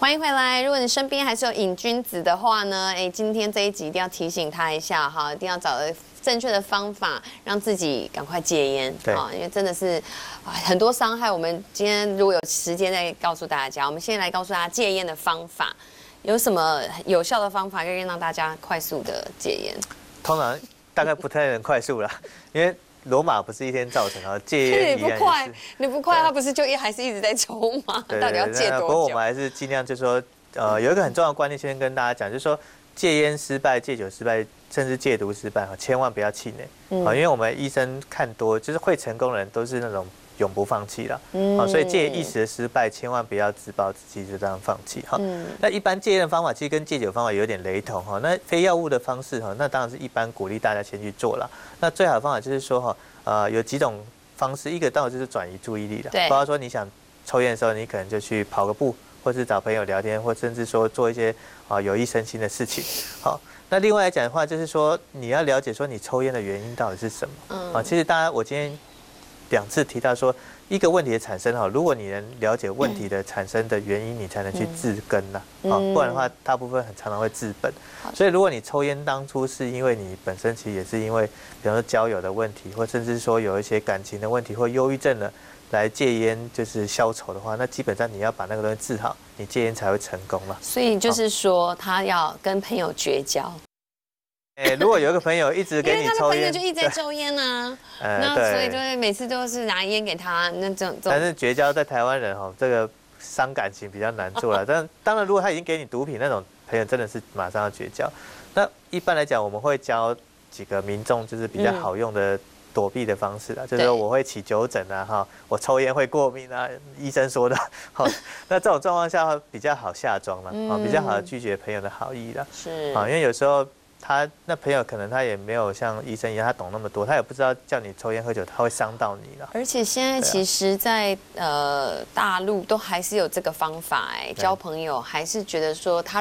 欢迎回来。如果你身边还是有瘾君子的话呢，今天这一集一定要提醒他一下哈，一定要找正确的方法，让自己赶快戒烟啊，因为真的是很多伤害。我们今天如果有时间再告诉大家，我们现在来告诉大家戒烟的方法，有什么有效的方法可以让大家快速的戒烟？ 通常大概不太能快速啦，因为罗马不是一天造成的，戒烟你不快，你不快，他不是就还是一直在抽吗？到底要戒多久？ 不过我们还是尽量就是说，有一个很重要的观念，先跟大家讲，就是说戒烟失败、戒酒失败，甚至戒毒失败，千万不要气馁。因为我们医生看多，就是会成功的人都是那种永不放弃了。所以戒一时的失败，千万不要自暴自弃就这样放弃哈。那一般戒烟的方法其实跟戒酒方法有点雷同哈。那非药物的方式哈，那当然是一般鼓励大家先去做了。那最好的方法就是说哈，有几种方式，一个当然就是转移注意力了。包括说你想抽烟的时候，你可能就去跑个步，或是找朋友聊天，或甚至说做一些有益身心的事情。好，那另外来讲的话，就是说你要了解说你抽烟的原因到底是什么。其实大家我今天2次提到说，一个问题的产生哈，如果你能了解问题的产生的原因，你才能去治根呐。不然的话，大部分很常常会治本。所以如果你抽烟当初是因为你本身其实也是因为，比方说交友的问题，或甚至说有一些感情的问题或忧郁症的来戒烟就是消愁的话，那基本上你要把那个东西治好，你戒烟才会成功了。 所以就是说，他要跟朋友绝交。 如果有一个朋友一直给你抽烟， 因为他的朋友就一直在抽烟啊，那所以就是每次都是拿烟给他那种。 但是绝交在台湾人这个伤感情比较难做了。但当然，如果他已经给你毒品那种朋友，真的是马上要绝交。那一般来讲，我们会教几个民众就是比较好用的躲避的方式啦，就是说我会起酒疹啊，我抽烟会过敏啊，医生说的。那这种状况下比较好下装了，比较好拒绝朋友的好意啦。 是因为有时候他那朋友可能他也没有像医生一样，他懂那么多，他也不知道叫你抽烟喝酒，他会伤到你了。 而且现在其实在，大陆都还是有这个方法交朋友还是觉得说他